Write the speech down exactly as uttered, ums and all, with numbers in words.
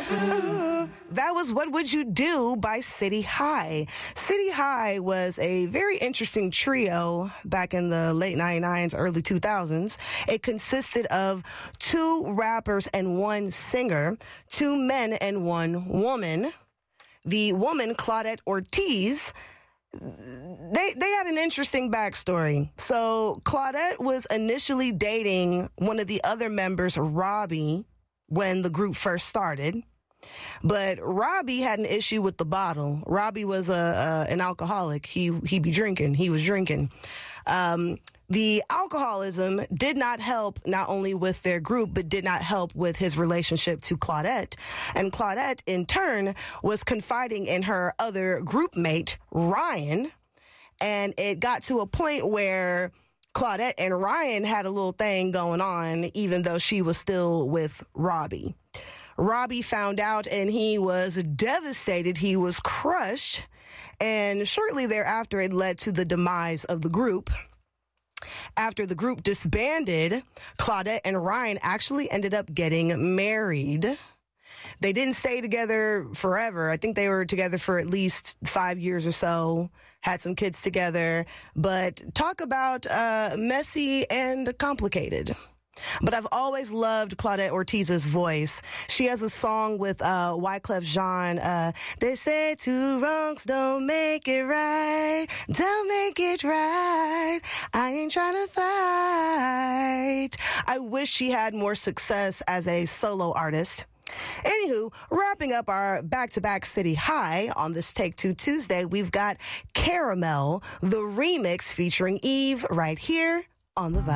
That was What Would You Do by City High. City High was a very interesting trio back in the late ninety-nines, early two thousands. It consisted of two rappers and one singer, two men and one woman. The woman, Claudette Ortiz, They they had an interesting backstory. So Claudette was initially dating one of the other members, Robbie, when the group first started. But Robbie had an issue with the bottle. Robbie was a, a an alcoholic. He he be drinking. He was drinking. Um, the alcoholism did not help not only with their group, but did not help with his relationship to Claudette. And Claudette, in turn, was confiding in her other group mate, Ryan. And it got to a point where Claudette and Ryan had a little thing going on, even though she was still with Robbie. Robbie found out and he was devastated. He was crushed. And shortly thereafter, it led to the demise of the group. After the group disbanded, Claudette and Ryan actually ended up getting married. They didn't stay together forever. I think they were together for at least five years or so, had some kids together. But talk about uh, messy and complicated. But I've always loved Claudette Ortiz's voice. She has a song with uh, Wyclef Jean. Uh, they say two wrongs don't make it right. Don't make it right. I ain't trying to fight. I wish she had more success as a solo artist. Anywho, wrapping up our back-to-back City High on this Take Two Tuesday, we've got Caramel, the remix featuring Eve, right here on The Vibe.